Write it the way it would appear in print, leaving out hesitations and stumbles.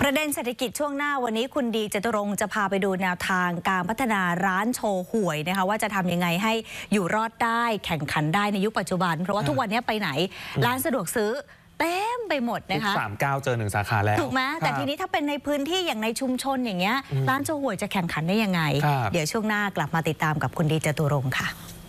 ประเด็นเศรษฐกิจช่วงหน้าวันนี้คุณดีจตุรงค์จะพาไปดูแนวทางการพัฒนาร้านโชว์หวยนะคะว่าจะทำยังไงให้อยู่รอดได้แข่งขันได้ในยุคปัจจุบันเพราะว่าทุกวันนี้ไปไหนร้านสะดวกซื้อเต็มไปหมดนะคะ 39เจอ1 สาขาแล้วถูกไหมแต่ทีนี้ถ้าเป็นในพื้นที่อย่างในชุมชนอย่างเงี้ยร้านโชว์หวยจะแข่งขันได้ยังไงเดี๋ยวช่วงหน้ากลับมาติดตามกับคุณดีจตุรงค์ค่ะ